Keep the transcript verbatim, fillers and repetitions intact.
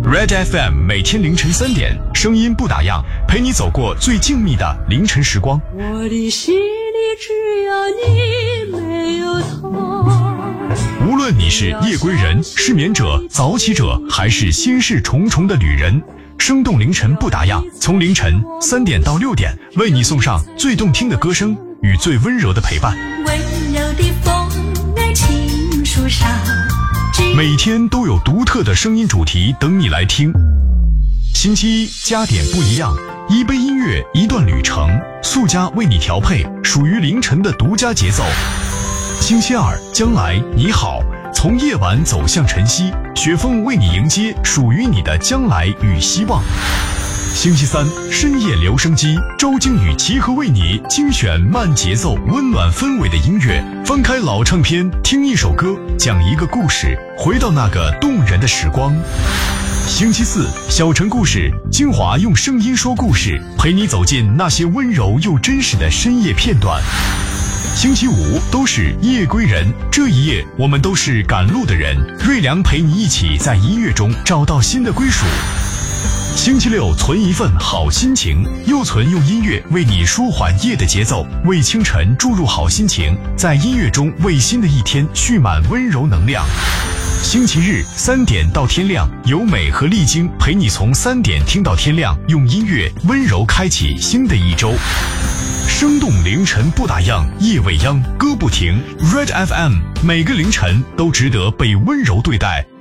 Red F M 每天凌晨三点，声音不打烊，陪你走过最静谧的凌晨时光。 我的心里只有你，没有他。 无论你是夜归人、失眠者、早起者，还是心事重重的旅人，生动凌晨不打烊，从凌晨三点到六点，为你送上最动听的歌声与最温柔的陪伴。 温柔的风在青树上， 每天都有独特的声音主题等你来听。星期一加点不一样，一杯音乐，一段旅程，速加为你调配属于凌晨的独家节奏。星期二将来你好，从夜晚走向晨曦，雪峰为你迎接属于你的将来与希望。星期三深夜留声机，周静宇齐和为你精选慢节奏温暖氛围的音乐，翻开老唱片，听一首歌，讲一个故事，回到那个动人的时光。星期四小城故事，精华用声音说故事，陪你走进那些温柔又真实的深夜片段。星期五都是夜归人，这一夜我们都是赶路的人，瑞良陪你一起在音乐中找到新的归属。星期六存一份好心情，又存用音乐为你舒缓夜的节奏，为清晨注入好心情，在音乐中为新的一天蓄满温柔能量。星期日三点到天亮，由美和丽晶陪你从三点听到天亮，用音乐温柔开启新的一周。生动凌晨不打烊，夜未央歌不停。 Red F M 每个凌晨都值得被温柔对待。